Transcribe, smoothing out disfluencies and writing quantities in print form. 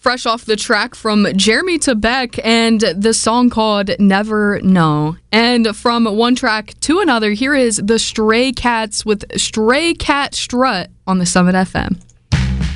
Fresh off the track from Jeremy Tebec and the song called Never Know. And from one track to another, here is the Stray Cats with Stray Cat Strut on the Summit FM.